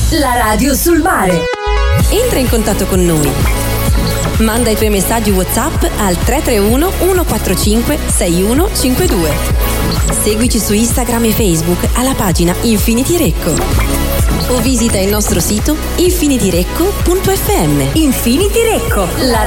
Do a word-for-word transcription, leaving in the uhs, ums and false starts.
la radio sul mare. Entra in contatto con noi. Manda i tuoi messaggi WhatsApp al tre tre uno uno quattro cinque sei uno cinque due. Seguici su Instagram e Facebook alla pagina Infinity Recco. O visita il nostro sito infinityrecco punto effe emme. Infinity Recco, la